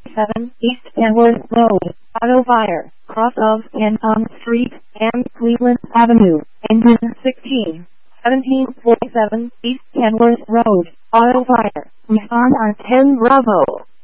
East Kenworth Road, Auto Fire, cross of Canton Street, and Cleveland Avenue, engine 16. 1747 East Kenworth Road, Auto Fire. Respond on 10 Bravo.